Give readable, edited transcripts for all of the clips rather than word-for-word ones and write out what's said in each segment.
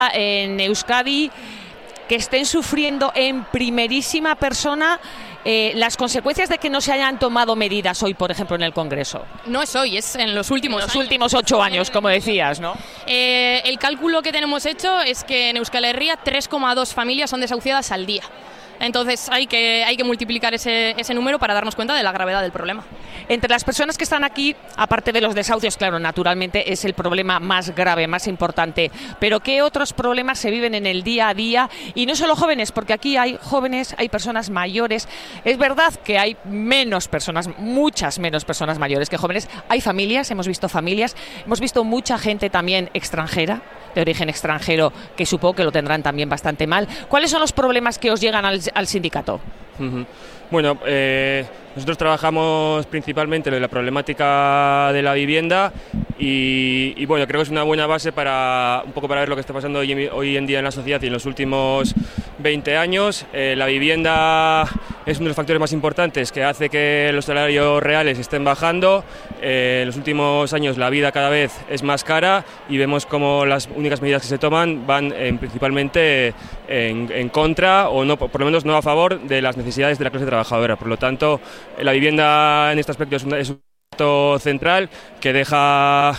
en Euskadi que estén sufriendo en primerísima persona las consecuencias de que no se hayan tomado medidas hoy, por ejemplo, en el Congreso. No es hoy, es en los últimos años. Últimos 8 años, como decías, ¿no? El cálculo que tenemos hecho es que en Euskal Herria 3,2 familias son desahuciadas al día. Entonces hay que multiplicar ese número para darnos cuenta de la gravedad del problema. Entre las personas que están aquí, aparte de los desahucios, claro, naturalmente es el problema más grave, más importante, pero ¿qué otros problemas se viven en el día a día? Y no solo jóvenes, porque aquí hay jóvenes, hay personas mayores. Es verdad que hay menos personas, muchas menos personas mayores que jóvenes. Hay familias, hemos visto mucha gente también extranjera, de origen extranjero, que supongo que lo tendrán también bastante mal. ¿Cuáles son los problemas que os llegan al sindicato? Bueno, nosotros trabajamos principalmente en la problemática de la vivienda y bueno, creo que es una buena base para ver lo que está pasando hoy en día en la sociedad y en los últimos 20 años. La vivienda es uno de los factores más importantes que hace que los salarios reales estén bajando. En los últimos años la vida cada vez es más cara y vemos como las únicas medidas que se toman van principalmente en contra o no, por lo menos no a favor de las necesidades de la clase trabajadora. Por lo tanto, la vivienda en este aspecto es un punto central que deja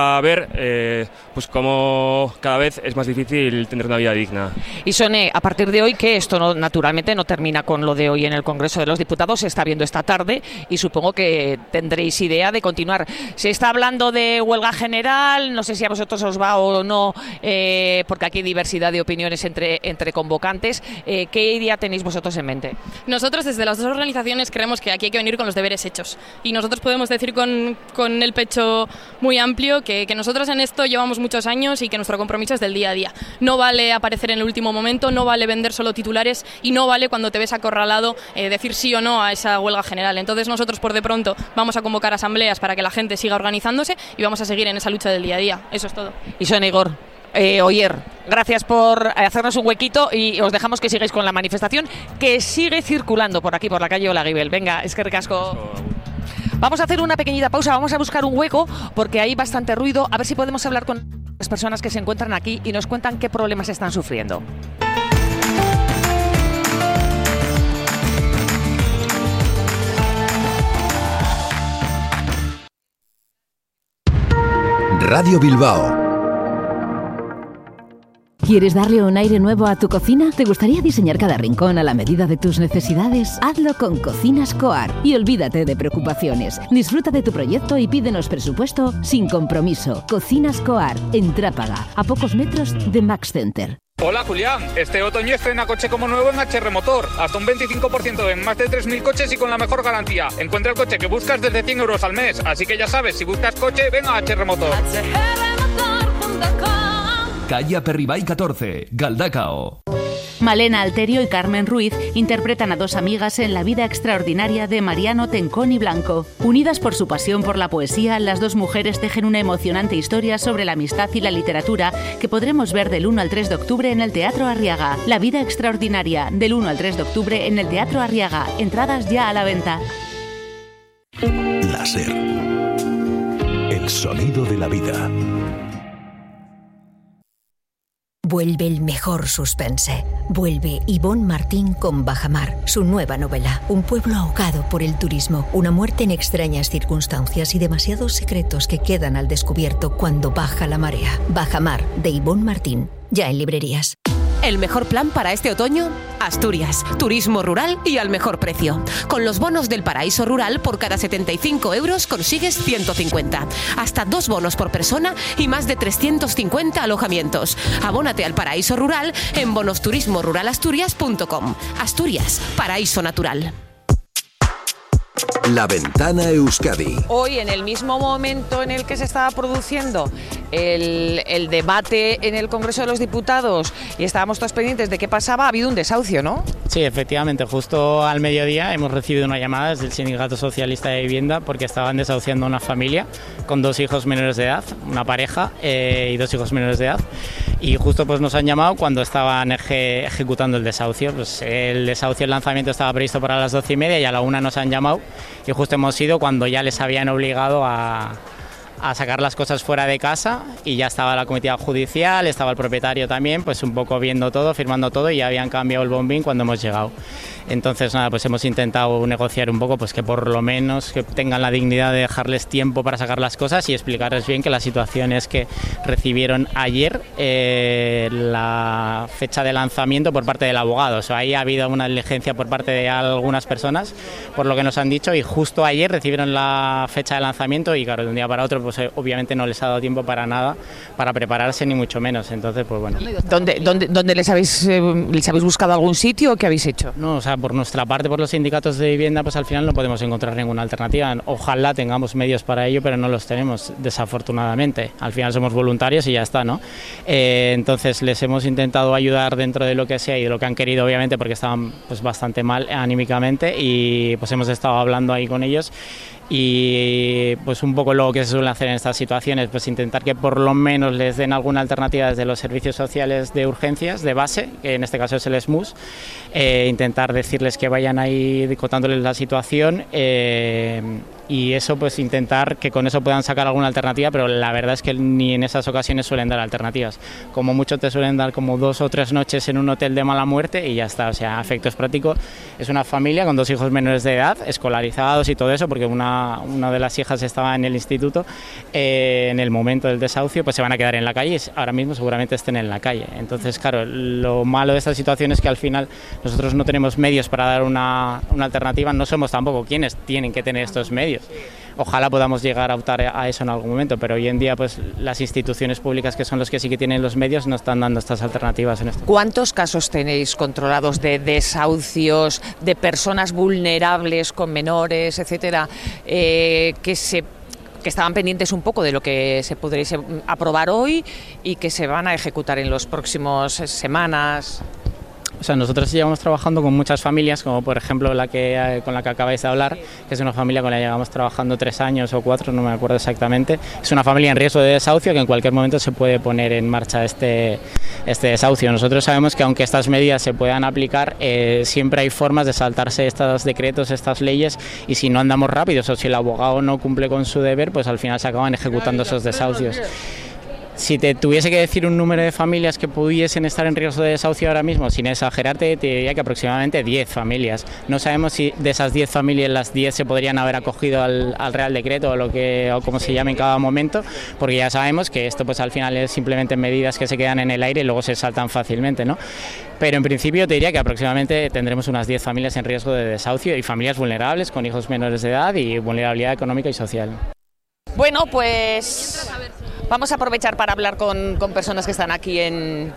ver pues cómo cada vez es más difícil tener una vida digna. Y Sone, a partir de hoy, que esto naturalmente no termina con lo de hoy en el Congreso de los Diputados, se está viendo esta tarde y supongo que tendréis idea de continuar. Se está hablando de huelga general, no sé si a vosotros os va o no, porque aquí hay diversidad de opiniones entre convocantes. ¿Qué idea tenéis vosotros en mente? Nosotros desde las dos organizaciones creemos que aquí hay que venir con los deberes hechos y nosotros podemos decir con el pecho muy amplio que nosotros en esto llevamos muchos años y que nuestro compromiso es del día a día. No vale aparecer en el último momento, no vale vender solo titulares y no vale cuando te ves acorralado decir sí o no a esa huelga general. Entonces nosotros por de pronto vamos a convocar asambleas para que la gente siga organizándose y vamos a seguir en esa lucha del día a día. Eso es todo. Y Son Igor, Oyer, gracias por hacernos un huequito y os dejamos que sigáis con la manifestación que sigue circulando por aquí, por la calle Olaguibel. Venga, es que recasco. Vamos a hacer una pequeñita pausa, vamos a buscar un hueco porque hay bastante ruido, a ver si podemos hablar con las personas que se encuentran aquí y nos cuentan qué problemas están sufriendo. Radio Bilbao. ¿Quieres darle un aire nuevo a tu cocina? ¿Te gustaría diseñar cada rincón a la medida de tus necesidades? Hazlo con Cocinas Coar y olvídate de preocupaciones. Disfruta de tu proyecto y pídenos presupuesto sin compromiso. Cocinas Coar, en Trápaga, a pocos metros de Max Center. Hola Julián, este otoño estrena coche como nuevo en HR Motor, hasta un 25% en más de 3.000 coches y con la mejor garantía. Encuentra el coche que buscas desde 100 euros al mes, así que ya sabes, si buscas coche, ven a HR Motor. Calle Aperribay 14, Galdacao. Malena Alterio y Carmen Ruiz interpretan a dos amigas en la vida extraordinaria de Mariano Tencón y Blanco. Unidas por su pasión por la poesía, las dos mujeres tejen una emocionante historia sobre la amistad y la literatura que podremos ver del 1 al 3 de octubre en el Teatro Arriaga. La vida extraordinaria, del 1 al 3 de octubre en el Teatro Arriaga. Entradas ya a la venta. Láser. El sonido de la vida. Vuelve el mejor suspense. Vuelve Ivonne Martín con Bajamar, su nueva novela. Un pueblo ahogado por el turismo, una muerte en extrañas circunstancias y demasiados secretos que quedan al descubierto cuando baja la marea. Bajamar, de Ivonne Martín, ya en librerías. El mejor plan para este otoño, Asturias, turismo rural y al mejor precio. Con los bonos del Paraíso Rural, por cada 75 euros consigues 150. Hasta 2 bonos por persona y más de 350 alojamientos. Abónate al Paraíso Rural en bonosturismoruralasturias.com. Asturias, paraíso natural. La Ventana Euskadi. Hoy, en el mismo momento en el que se estaba produciendo el debate en el Congreso de los Diputados y estábamos todos pendientes de qué pasaba, ha habido un desahucio, ¿no? Sí, efectivamente, justo al mediodía hemos recibido una llamada desde el Sindicato Socialista de Vivienda porque estaban desahuciando a una familia con 2 hijos menores de edad, una pareja y 2 hijos menores de edad, y justo pues nos han llamado cuando estaban ejecutando el desahucio. Pues el desahucio, el lanzamiento estaba previsto para las 12:30 y a la 1 nos han llamado y justo hemos ido cuando ya les habían obligado a a sacar las cosas fuera de casa y ya estaba la comitiva judicial, estaba el propietario también, pues un poco viendo todo, firmando todo y ya habían cambiado el bombín cuando hemos llegado. Entonces nada, pues hemos intentado negociar un poco, pues que por lo menos que tengan la dignidad de dejarles tiempo para sacar las cosas y explicarles bien que la situación es que recibieron ayer la fecha de lanzamiento por parte del abogado. O sea, ahí ha habido una diligencia por parte de algunas personas, por lo que nos han dicho, y justo ayer recibieron la fecha de lanzamiento y claro, de un día para otro pues obviamente no les ha dado tiempo para nada, para prepararse ni mucho menos. Entonces pues bueno. ¿Dónde les habéis buscado algún sitio o qué habéis hecho? No, o sea, por nuestra parte, por los sindicatos de vivienda, pues al final no podemos encontrar ninguna alternativa. Ojalá tengamos medios para ello, pero no los tenemos, desafortunadamente. Al final somos voluntarios y ya está, ¿no? Entonces les hemos intentado ayudar dentro de lo que sea y de lo que han querido, obviamente, porque estaban pues bastante mal anímicamente y pues hemos estado hablando ahí con ellos. Y pues un poco lo que se suele hacer en estas situaciones, pues intentar que por lo menos les den alguna alternativa desde los servicios sociales de urgencias, de base, que en este caso es el SMUS, intentar decirles que vayan ahí contándoles la situación y eso pues intentar que con eso puedan sacar alguna alternativa, pero la verdad es que ni en esas ocasiones suelen dar alternativas. Como mucho te suelen dar como 2 o 3 noches en un hotel de mala muerte y ya está. O sea, a efectos prácticos es una familia con 2 hijos menores de edad, escolarizados y todo eso, porque una de las hijas estaba en el instituto en el momento del desahucio, pues se van a quedar en la calle y ahora mismo seguramente estén en la calle. Entonces, claro, lo malo de esta situación es que al final nosotros no tenemos medios para dar una alternativa, no somos tampoco quienes tienen que tener estos medios. Ojalá podamos llegar a optar a eso en algún momento, pero hoy en día pues las instituciones públicas, que son los que sí que tienen los medios, no están dando estas alternativas en esto. ¿Cuántos casos tenéis controlados de desahucios, de personas vulnerables con menores, etcétera, que estaban pendientes un poco de lo que se podréis aprobar hoy y que se van a ejecutar en las próximas semanas? O sea, nosotros llevamos trabajando con muchas familias, como por ejemplo con la que acabáis de hablar, que es una familia con la que llevamos trabajando 3 años o 4, no me acuerdo exactamente. Es una familia en riesgo de desahucio que en cualquier momento se puede poner en marcha este desahucio. Nosotros sabemos que aunque estas medidas se puedan aplicar, siempre hay formas de saltarse estos decretos, estas leyes, y si no andamos rápidos o si el abogado no cumple con su deber, pues al final se acaban ejecutando esos desahucios. Si te tuviese que decir un número de familias que pudiesen estar en riesgo de desahucio ahora mismo, sin exagerarte, te diría que aproximadamente 10 familias. No sabemos si de esas 10 familias las 10 se podrían haber acogido al Real Decreto o como se llame en cada momento, porque ya sabemos que esto pues al final es simplemente medidas que se quedan en el aire y luego se saltan fácilmente, ¿no? Pero en principio te diría que aproximadamente tendremos unas 10 familias en riesgo de desahucio y familias vulnerables con hijos menores de edad y vulnerabilidad económica y social. Bueno, pues vamos a aprovechar para hablar con personas que están aquí en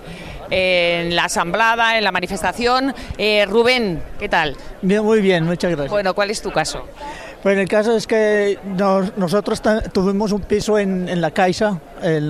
la asamblea, en la manifestación. Rubén, ¿qué tal? Bien, muy bien, muchas gracias. Bueno, ¿cuál es tu caso? Pues el caso es que nosotros tuvimos un piso en la Caixa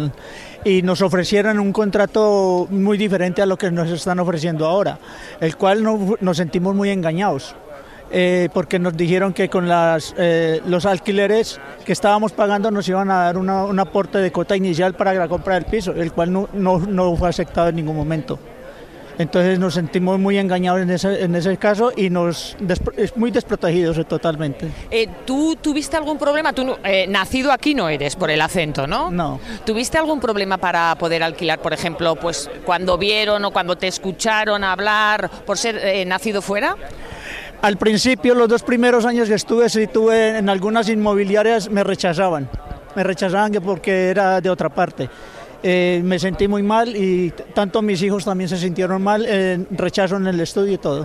y nos ofrecieron un contrato muy diferente a lo que nos están ofreciendo ahora, el cual nos sentimos muy engañados. Porque nos dijeron que con los alquileres que estábamos pagando nos iban a dar un aporte de cuota inicial para la compra del piso, el cual no fue aceptado en ningún momento. Entonces nos sentimos muy engañados en ese caso y muy desprotegidos totalmente. ¿Tú tuviste algún problema? Tú nacido aquí no eres, por el acento, ¿no? No. ¿Tuviste algún problema para poder alquilar, por ejemplo, pues cuando vieron o cuando te escucharon hablar por ser nacido fuera? Al principio, los 2 primeros años que estuve en algunas inmobiliarias me rechazaban que porque era de otra parte. Me sentí muy mal y tanto mis hijos también se sintieron mal, rechazo en el estudio y todo.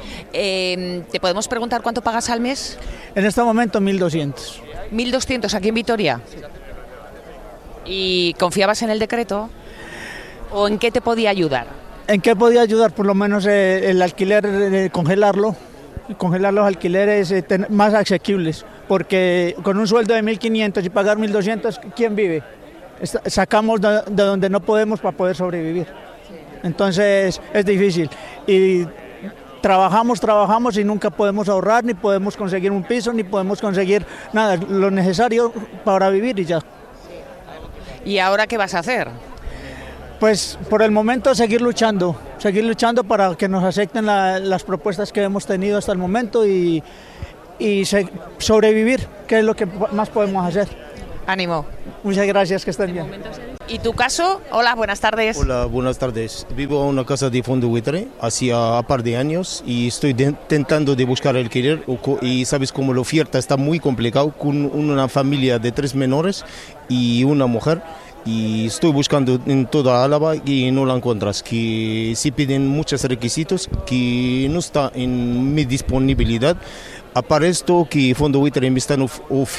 ¿Te podemos preguntar cuánto pagas al mes? En este momento 1.200. ¿1.200 aquí en Vitoria? Sí. ¿Y confiabas en el decreto? ¿O en qué te podía ayudar? ¿En qué podía ayudar? Por lo menos el alquiler, congelar los alquileres más asequibles, porque con un sueldo de 1.500 y pagar 1.200, ¿quién vive? Sacamos de donde no podemos para poder sobrevivir. Entonces es difícil y trabajamos y nunca podemos ahorrar, ni podemos conseguir un piso, ni podemos conseguir nada, lo necesario para vivir y ya. ¿Y ahora qué vas a hacer? Pues por el momento seguir luchando para que nos acepten las propuestas que hemos tenido hasta el momento y sobrevivir, que es lo que más podemos hacer. Ánimo. Muchas gracias, que estén bien. ¿Y tu caso? Hola, buenas tardes. Hola, buenas tardes. Vivo en una casa de fondo buitre hacía un par de años y estoy intentando de buscar alquiler y sabes cómo la oferta está muy complicado con una familia de 3 menores y una mujer. Y estoy buscando en toda Álava y no la encuentras, que se piden muchos requisitos que no está en mi disponibilidad. Aparte esto que Fondo Buitre me están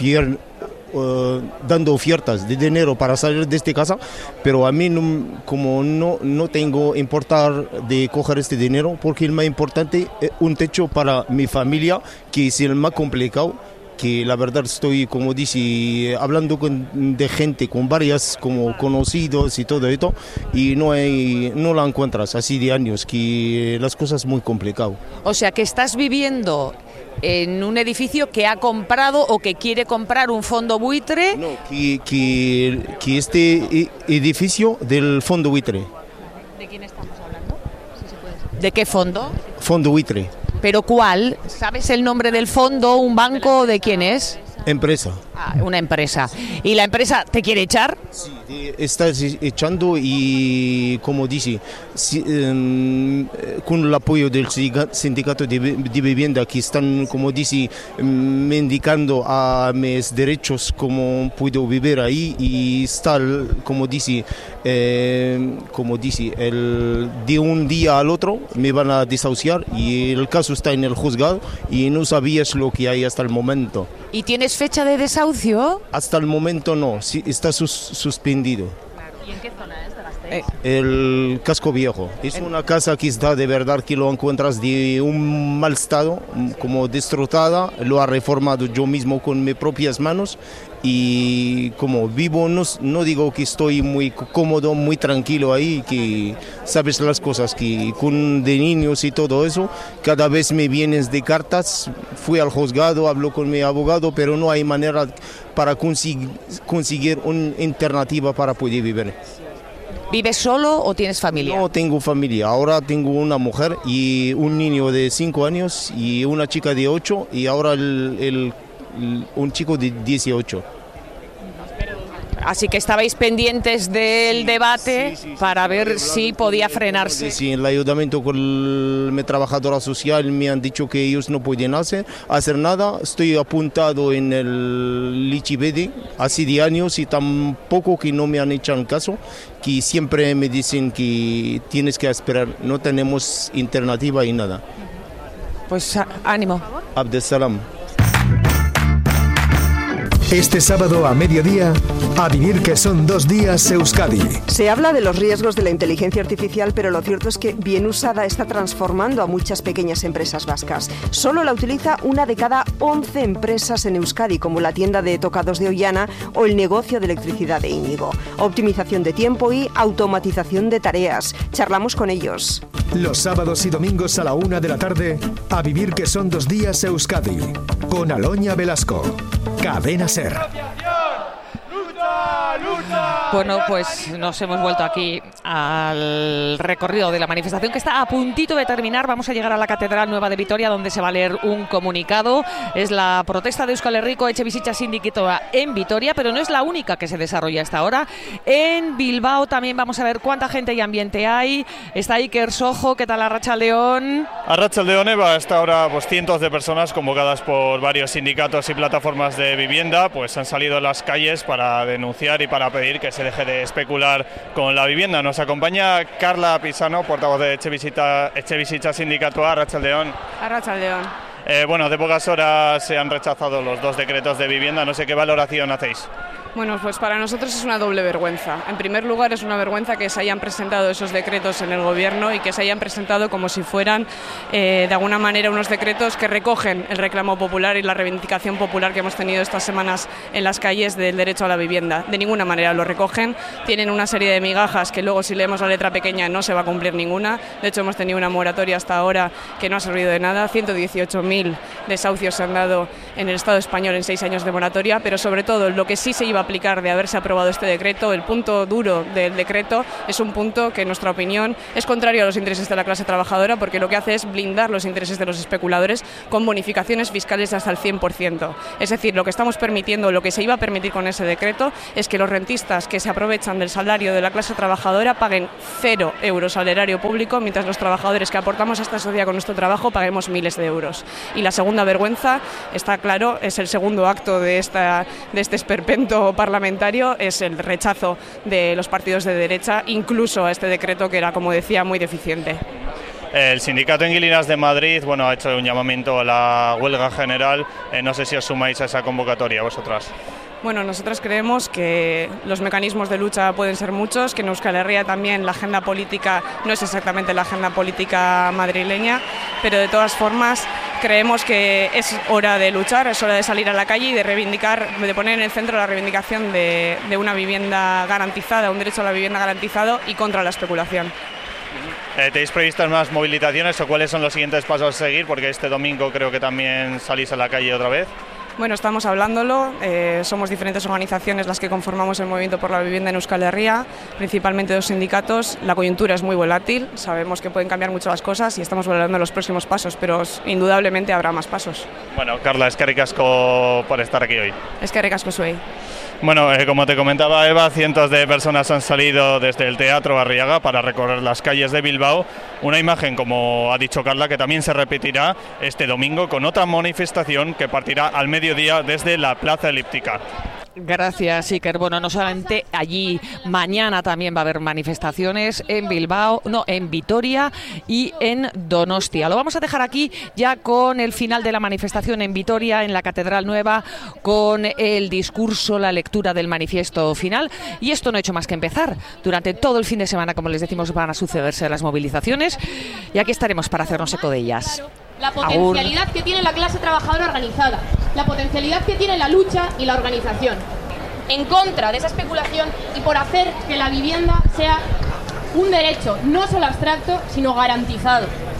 dando ofertas de dinero para salir de esta casa, pero a mí como no tengo importar de coger este dinero, porque el más importante es un techo para mi familia, que es el más complicado, que la verdad estoy, como dice, hablando de gente, con varias como conocidos y todo esto, y no la encuentras así de años, que las cosas muy complicadas. O sea, que estás viviendo en un edificio que ha comprado o que quiere comprar un fondo buitre. No, que este edificio del fondo buitre. ¿De quién estamos hablando? Si se puede saber. ¿De qué fondo? Fondo buitre. ¿Pero cuál? ¿Sabes el nombre del fondo? ¿Un banco? ¿De quién es? Empresa. Ah, una empresa. ¿Y la empresa te quiere echar? Sí, está echando y, como dice, con el apoyo del sindicato de vivienda, que están, como dice, me indicando a mis derechos cómo puedo vivir ahí, y está, como dice, de un día al otro me van a desahuciar y el caso está en el juzgado y no sabías lo que hay hasta el momento. ¿Y tienes fecha de desahucio? Hasta el momento no, sí, está suspendido. ¿Y en qué zona es de Gasteiz? El Casco Viejo. Es una casa que está de verdad que lo encuentras de un mal estado, como destrozada. Lo ha reformado yo mismo con mis propias manos. Y como vivo, no digo que estoy muy cómodo, muy tranquilo ahí, que sabes las cosas, que con de niños y todo eso, cada vez me vienen de cartas, fui al juzgado, hablo con mi abogado, pero no hay manera para conseguir una alternativa para poder vivir. ¿Vives solo o tienes familia? No tengo familia, ahora tengo una mujer y un niño de 5 años y una chica de 8 y ahora un chico de 18. Así que estabais pendientes del debate para ver si podía frenarse. Sí, el ayuntamiento con mi trabajadora social me han dicho que ellos no pueden hacer nada. Estoy apuntado en el Lichibedi hace de años y tampoco que no me han hecho caso, que siempre me dicen que tienes que esperar, no tenemos alternativa y nada. Pues ánimo. Abdesalam. Este sábado a mediodía, a vivir que son 2 días Euskadi. Se habla de los riesgos de la inteligencia artificial, pero lo cierto es que bien usada está transformando a muchas pequeñas empresas vascas. Solo la utiliza una de cada 11 empresas en Euskadi, como la tienda de tocados de Ollana o el negocio de electricidad de Íñigo. Optimización de tiempo y automatización de tareas. Charlamos con ellos. Los sábados y domingos a la 1 de la tarde, a vivir que son 2 días Euskadi. Con Aloña Velasco. Cadena Ser. Bueno, pues nos hemos vuelto aquí al recorrido de la manifestación, que está a puntito de terminar. Vamos a llegar a la Catedral Nueva de Vitoria, donde se va a leer un comunicado. Es la protesta de Euskal Herriko Etxebizitza Sindikatoa en Vitoria, pero no es la única que se desarrolla hasta ahora. En Bilbao también vamos a ver cuánta gente y ambiente hay. Está Iker Sojo. ¿Qué tal, Arratsaldeon? Arratsaldeon, Eva. Hasta ahora pues cientos de personas convocadas por varios sindicatos y plataformas de vivienda pues han salido a las calles para denunciar y para pedir que se deje de especular con la vivienda. Nos acompaña Carla Pisano, portavoz de Etxebizitza Sindikatoa. Arratsaldeon. Arratsaldeon. Bueno, de pocas horas se han rechazado los 2 decretos de vivienda. No sé qué valoración hacéis. Bueno, pues para nosotros es una doble vergüenza. En primer lugar, es una vergüenza que se hayan presentado esos decretos en el Gobierno y que se hayan presentado como si fueran, de alguna manera, unos decretos que recogen el reclamo popular y la reivindicación popular que hemos tenido estas semanas en las calles del derecho a la vivienda. De ninguna manera lo recogen. Tienen una serie de migajas que luego, si leemos la letra pequeña, no se va a cumplir ninguna. De hecho, hemos tenido una moratoria hasta ahora que no ha servido de nada. 118.000 desahucios se han dado en el Estado español en 6 años de moratoria, pero sobre todo lo que sí se iba a aplicar de haberse aprobado este decreto, el punto duro del decreto, es un punto que en nuestra opinión es contrario a los intereses de la clase trabajadora, porque lo que hace es blindar los intereses de los especuladores con bonificaciones fiscales de hasta el 100%. Es decir, lo que estamos permitiendo, lo que se iba a permitir con ese decreto, es que los rentistas que se aprovechan del salario de la clase trabajadora paguen 0 euros al erario público, mientras los trabajadores que aportamos a esta sociedad con nuestro trabajo paguemos miles de euros. Y la segunda vergüenza, está claro, es el segundo acto de este esperpento parlamentario, es el rechazo de los partidos de derecha, incluso a este decreto que era, como decía, muy deficiente. El Sindicato de Inquilinas de Madrid ha hecho un llamamiento a la huelga general. No sé si os sumáis a esa convocatoria vosotras. Bueno, nosotros creemos que los mecanismos de lucha pueden ser muchos, que en Euskal Herria también la agenda política no es exactamente la agenda política madrileña, pero de todas formas creemos que es hora de luchar, es hora de salir a la calle y de reivindicar, de poner en el centro la reivindicación de una vivienda garantizada, un derecho a la vivienda garantizado y contra la especulación. ¿Tenéis previstas más movilizaciones o cuáles son los siguientes pasos a seguir? Porque este domingo creo que también salís a la calle otra vez. Bueno, estamos hablándolo, somos diferentes organizaciones las que conformamos el Movimiento por la Vivienda en Euskal Herria, principalmente 2 sindicatos. La coyuntura es muy volátil, sabemos que pueden cambiar mucho las cosas y estamos valorando los próximos pasos, pero indudablemente habrá más pasos. Bueno, Carla, eskerrik asko por estar aquí hoy. Eskerrik asko zuei. Bueno, como te comentaba Eva, cientos de personas han salido desde el Teatro Arriaga para recorrer las calles de Bilbao. Una imagen, como ha dicho Carla, que también se repetirá este domingo con otra manifestación que partirá al mediodía desde la Plaza Elíptica. Gracias, Iker. Bueno, no solamente allí, mañana también va a haber manifestaciones en Bilbao, en Vitoria y en Donostia. Lo vamos a dejar aquí ya con el final de la manifestación en Vitoria, en la Catedral Nueva, con el discurso, la lectura del manifiesto final. Y esto no ha hecho más que empezar. Durante todo el fin de semana, como les decimos, van a sucederse las movilizaciones y aquí estaremos para hacernos eco de ellas. La potencialidad que tiene la clase trabajadora organizada, la potencialidad que tiene la lucha y la organización, en contra de esa especulación y por hacer que la vivienda sea un derecho no solo abstracto, sino garantizado.